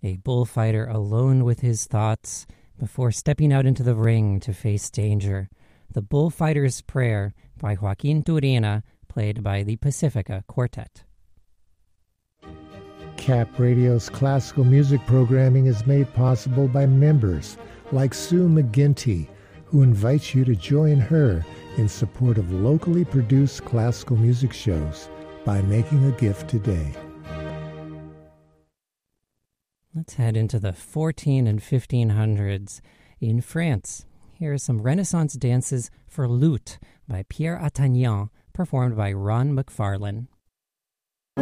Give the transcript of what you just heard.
a bullfighter alone with his thoughts before stepping out into the ring to face danger. The Bullfighter's Prayer by Joaquin Turina, played by the Pacifica Quartet. Cap Radio's classical music programming is made possible by members like Sue McGinty, who invites you to join her in support of locally produced classical music shows by making a gift today. Let's head into the 14 and 1500s. In France, here are some Renaissance dances for lute by Pierre Attagnan, performed by Ron McFarlane.